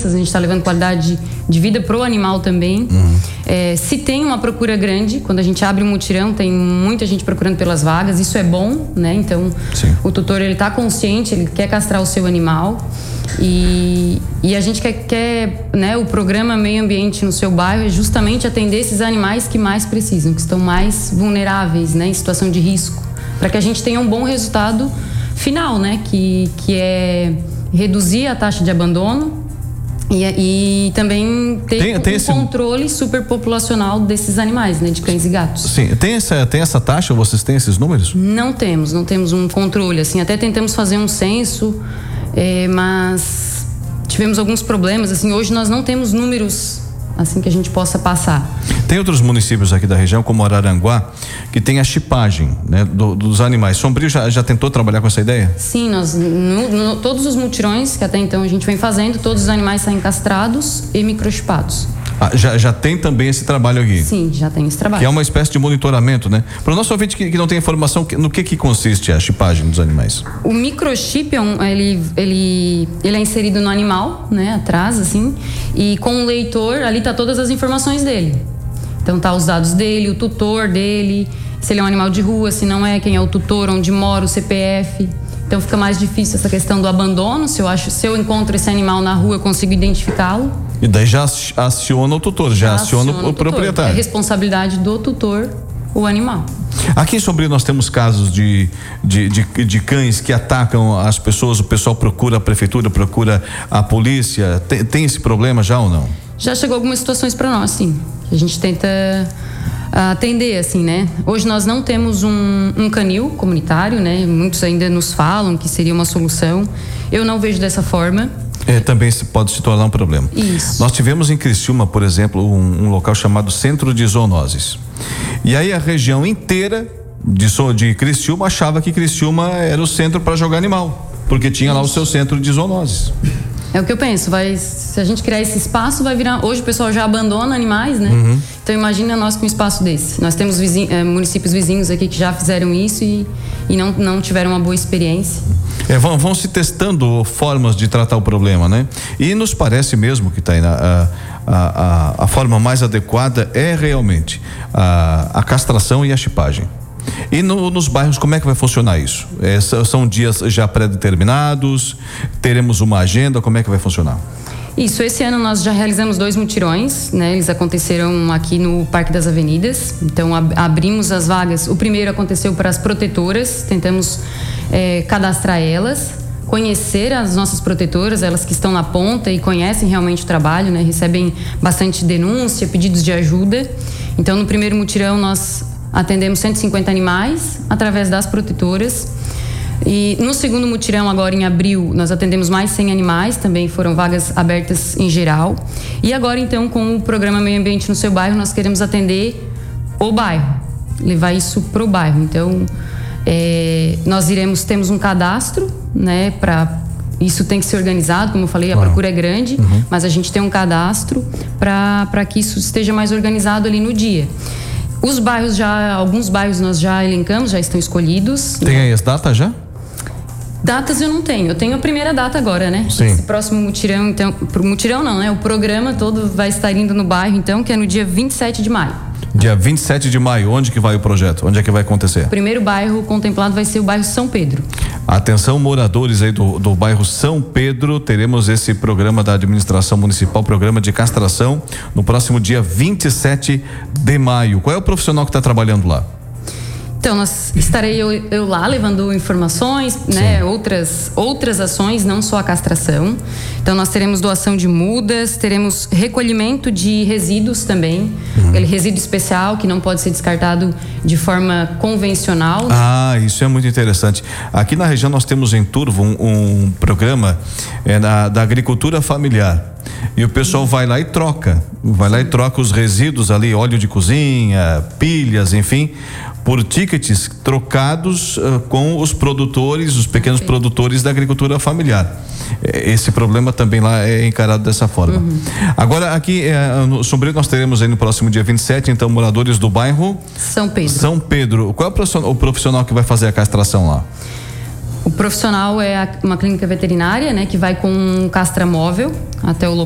doenças, a gente está levando qualidade de vida pro animal também. Se tem uma procura grande, quando a gente abre um mutirão, tem muita gente procurando pelas vagas, isso é bom, né? Então, o tutor, ele tá consciente, ele quer castrar o seu animal. E a gente quer, né, o programa Meio Ambiente no seu bairro é justamente atender esses animais que mais precisam, que estão mais vulneráveis, né, em situação de risco, para que a gente tenha um bom resultado final, né, que é reduzir a taxa de abandono e também ter um controle superpopulacional desses animais, né, de cães e gatos. Sim, tem essa taxa, vocês têm esses números? Não temos um controle, assim, até tentamos fazer um censo, mas tivemos alguns problemas, assim, hoje nós não temos números assim que a gente possa passar. Tem outros municípios aqui da região, como Araranguá, que tem a chipagem, né, dos animais. Sombrio já tentou trabalhar com essa ideia? Sim, nós todos os mutirões que até então a gente vem fazendo, todos os animais saem castrados e microchipados. Já tem também esse trabalho aqui? Sim, já tem esse trabalho. Que é uma espécie de monitoramento, né? Para o nosso ouvinte que não tem informação, no que consiste a chipagem dos animais? O microchip, ele é inserido no animal, né? Atrás, assim. E com o leitor, ali tá todas as informações dele. Então tá os dados dele, o tutor dele, se ele é um animal de rua, se não é, quem é o tutor, onde mora, o CPF. Então fica mais difícil essa questão do abandono. Se eu encontro esse animal na rua, eu consigo identificá-lo. E daí já aciona o tutor, já aciona o proprietário. É responsabilidade do tutor, o animal. Aqui em Sombrio nós temos casos de cães que atacam as pessoas, o pessoal procura a prefeitura, procura a polícia. Tem esse problema já ou não? Já chegou algumas situações para nós, sim. A gente tenta atender, assim, né? Hoje nós não temos um canil comunitário, né? Muitos ainda nos falam que seria uma solução. Eu não vejo dessa forma. Também pode se tornar um problema. Isso. Nós tivemos em Criciúma, por exemplo, um local chamado Centro de Zoonoses. E aí a região inteira de Criciúma achava que Criciúma era o centro para jogar animal, porque tinha lá o seu centro de zoonoses. É o que eu penso, se a gente criar esse espaço, vai virar. Hoje o pessoal já abandona animais, né? Então imagina nós com um espaço desse. Nós temos municípios vizinhos aqui que já fizeram isso e não tiveram uma boa experiência. Vão se testando formas de tratar o problema, né? E nos parece mesmo que a forma mais adequada é realmente a castração e a chipagem. E nos bairros, como é que vai funcionar isso? São dias já pré-determinados? Teremos uma agenda? Como é que vai funcionar? Isso, esse ano nós já realizamos 2 mutirões, né? Eles aconteceram aqui no Parque das Avenidas. Então abrimos as vagas. O primeiro aconteceu para as protetoras, tentamos cadastrar elas, conhecer as nossas protetoras, elas que estão na ponta e conhecem realmente o trabalho, né? Recebem bastante denúncia, pedidos de ajuda. Então no primeiro mutirão nós atendemos 150 animais através das protetoras. E no segundo mutirão, agora em abril, nós atendemos mais 100 animais, também foram vagas abertas em geral. E agora, então, com o programa Meio Ambiente no seu bairro, nós queremos atender o bairro, levar isso pro bairro. Então, nós temos um cadastro, né, isso tem que ser organizado, como eu falei, a procura é grande, mas a gente tem um cadastro para que isso esteja mais organizado ali no dia. Os bairros alguns bairros nós já elencamos, já estão escolhidos. Tem aí as datas já? Datas eu não tenho. Eu tenho a primeira data agora, né? Sim. Esse próximo mutirão, então, mutirão não, né? O programa todo vai estar indo no bairro, então, que é no dia 27 de maio. Dia 27 de maio, onde que vai o projeto? Onde é que vai acontecer? O primeiro bairro contemplado vai ser o bairro São Pedro. Atenção, moradores aí do bairro São Pedro, teremos esse programa da administração municipal, programa de castração, no próximo dia 27 de maio. Qual é o profissional que está trabalhando lá? Então, estarei eu lá levando informações, né? Outras ações, não só a castração. Então, nós teremos doação de mudas, teremos recolhimento de resíduos também. Aquele resíduo especial que não pode ser descartado de forma convencional. Isso é muito interessante. Aqui na região nós temos em Turvo um programa da agricultura familiar. E o pessoal vai lá e troca os resíduos ali, óleo de cozinha, pilhas, enfim, por tickets trocados com os produtores, os pequenos produtores da agricultura familiar. Esse problema também lá é encarado dessa forma. Agora aqui no Sombrio nós teremos aí no próximo dia 27, então, moradores do bairro São Pedro. Qual é o profissional que vai fazer a castração lá? O profissional é uma clínica veterinária, né, que vai com um castramóvel até o local.